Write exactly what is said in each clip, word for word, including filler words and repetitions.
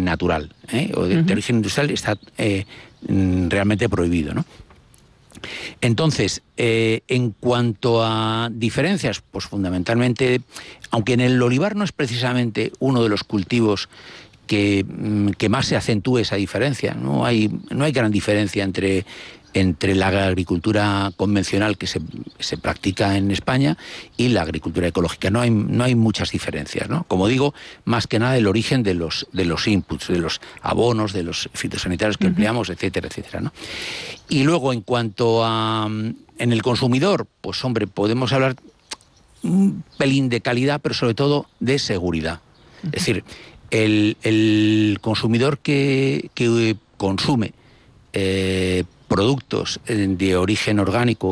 natural, ¿eh? o de, uh-huh. de origen industrial está eh, realmente prohibido, ¿no? Entonces, eh, en cuanto a diferencias, pues fundamentalmente, aunque en el olivar no es precisamente uno de los cultivos que, que más se acentúe esa diferencia, no hay, no hay gran diferencia entre, entre la agricultura convencional que se, se practica en España y la agricultura ecológica. No hay, no hay muchas diferencias, ¿no? Como digo, más que nada el origen de los, de los inputs, de los abonos, de los fitosanitarios que uh-huh. empleamos, etcétera, etcétera, ¿no? Y luego, en cuanto a en el consumidor, pues hombre, podemos hablar un pelín de calidad, pero sobre todo de seguridad. Uh-huh. Es decir, el, el consumidor que, que consume eh, productos de origen orgánico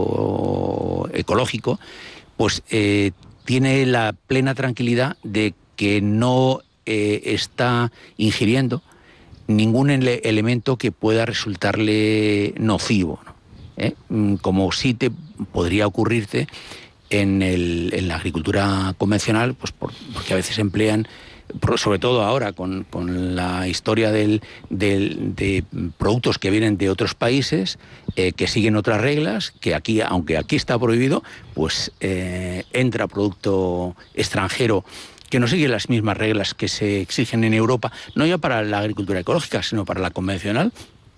o ecológico, pues eh, tiene la plena tranquilidad de que no eh, está ingiriendo ningún ele- elemento que pueda resultarle nocivo, ¿no? ¿Eh? Como sí te podría ocurrirte en, el, en la agricultura convencional, pues por, porque a veces emplean, sobre todo ahora con, con la historia del, del, de productos que vienen de otros países, eh, que siguen otras reglas, que aquí, aunque aquí está prohibido, pues eh, entra producto extranjero que no sigue las mismas reglas que se exigen en Europa, no ya para la agricultura ecológica, sino para la convencional.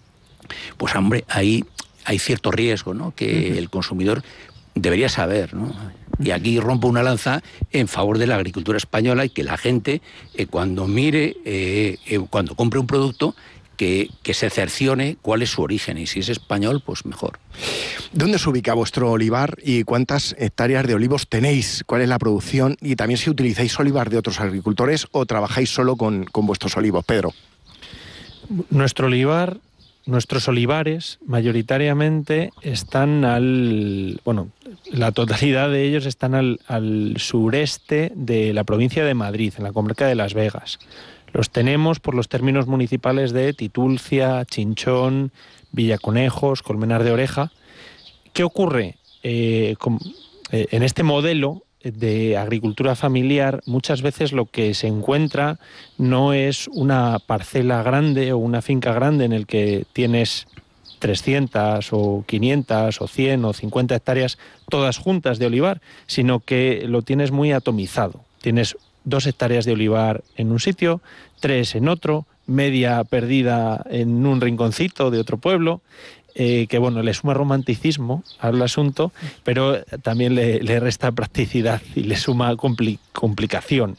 Pues hombre, ahí hay cierto riesgo, ¿no?, que uh-huh. el consumidor debería saber, ¿no? Y aquí rompo una lanza en favor de la agricultura española, y que la gente, eh, cuando mire, eh, eh, cuando compre un producto, que, que se cercione cuál es su origen, y si es español, pues mejor. ¿Dónde se ubica vuestro olivar y cuántas hectáreas de olivos tenéis? ¿Cuál es la producción? Y también si utilizáis olivar de otros agricultores o trabajáis solo con, con vuestros olivos, Pedro. Nuestro olivar... Nuestros olivares mayoritariamente están al... Bueno, la totalidad de ellos están al, al sureste de la provincia de Madrid, en la comarca de Las Vegas. Los tenemos por los términos municipales de Titulcia, Chinchón, Villaconejos, Colmenar de Oreja. ¿Qué ocurre? Eh, con, eh, en este modelo de agricultura familiar, muchas veces lo que se encuentra no es una parcela grande o una finca grande en el que tienes trescientas o quinientas o cien o cincuenta hectáreas todas juntas de olivar, sino que lo tienes muy atomizado. Tienes dos hectáreas de olivar en un sitio, tres en otro, media perdida en un rinconcito de otro pueblo. Eh, que bueno, le suma romanticismo al asunto, pero también le, le resta practicidad y le suma compli- complicación.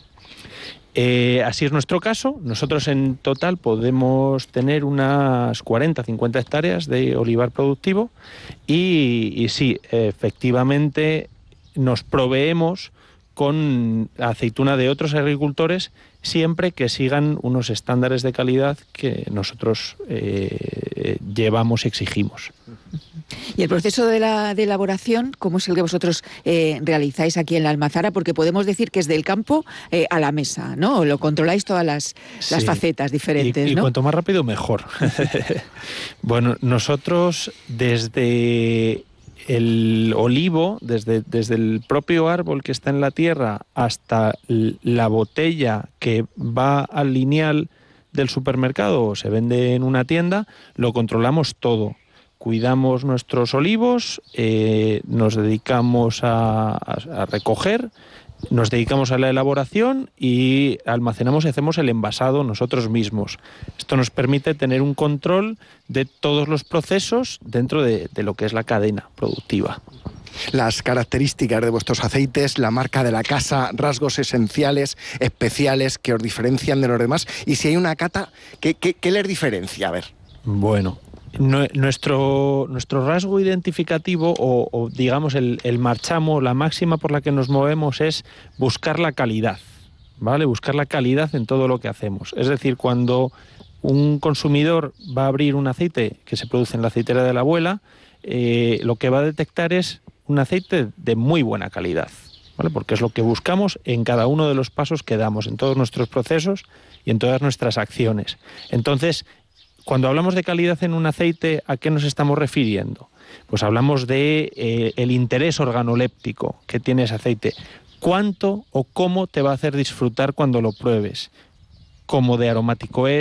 Eh, así es nuestro caso. Nosotros en total podemos tener unas cuarenta, cincuenta hectáreas de olivar productivo y, y sí, efectivamente nos proveemos con aceituna de otros agricultores siempre que sigan unos estándares de calidad que nosotros eh, llevamos y exigimos. Y el proceso de la de elaboración, ¿cómo es el que vosotros eh, realizáis aquí en la Almazara? Porque podemos decir que es del campo eh, a la mesa, ¿no? Lo controláis todas las, sí. las facetas diferentes, y, y ¿no? cuanto más rápido, mejor. Bueno, nosotros desde el olivo, desde, desde el propio árbol que está en la tierra hasta la botella que va al lineal del supermercado o se vende en una tienda, lo controlamos todo. Cuidamos nuestros olivos, eh, nos dedicamos a, a, a recoger, nos dedicamos a la elaboración y almacenamos y hacemos el envasado nosotros mismos. Esto nos permite tener un control de todos los procesos dentro de, de lo que es la cadena productiva. Las características de vuestros aceites, la marca de la casa, rasgos esenciales, especiales que os diferencian de los demás, y si hay una cata, ¿qué, qué, qué les diferencia? A ver. Bueno, nuestro, nuestro rasgo identificativo o, o digamos el, el marchamo, la máxima por la que nos movemos es buscar la calidad, ¿vale? Buscar la calidad en todo lo que hacemos. Es decir, cuando un consumidor va a abrir un aceite que se produce en la aceitera de la abuela, eh, lo que va a detectar es un aceite de muy buena calidad, ¿vale? Porque es lo que buscamos en cada uno de los pasos que damos, en todos nuestros procesos y en todas nuestras acciones. Entonces, cuando hablamos de calidad en un aceite, ¿a qué nos estamos refiriendo? Pues hablamos de eh, el interés organoléptico que tiene ese aceite. ¿Cuánto o cómo te va a hacer disfrutar cuando lo pruebes? ¿Cómo de aromático es?